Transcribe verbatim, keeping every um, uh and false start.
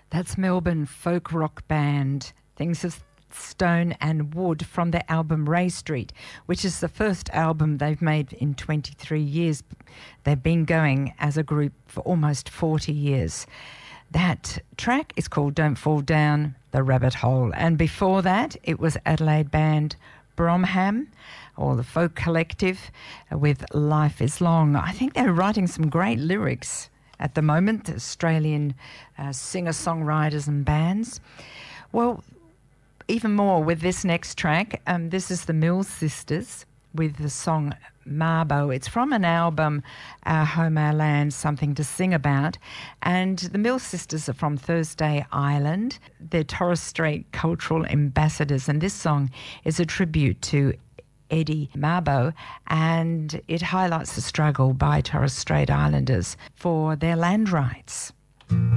That's Melbourne folk rock band Things of Stone and Wood from their album Ray Street, which is the first album they've made in twenty-three years. They've been going as a group for almost forty years. That track is called Don't Fall Down the Rabbit Hole. And before that, it was Adelaide band Bromham, or the Folk Collective, with Life is Long. I think they're writing some great lyrics at the moment, Australian uh, singer-songwriters and bands. Well, even more with this next track. Um, this is the Mills Sisters with the song Mabo. It's from an album, Our Home, Our Land, Something to Sing About. And the Mills Sisters are from Thursday Island. They're Torres Strait cultural ambassadors, and this song is a tribute to Eddie Mabo, and it highlights the struggle by Torres Strait Islanders for their land rights.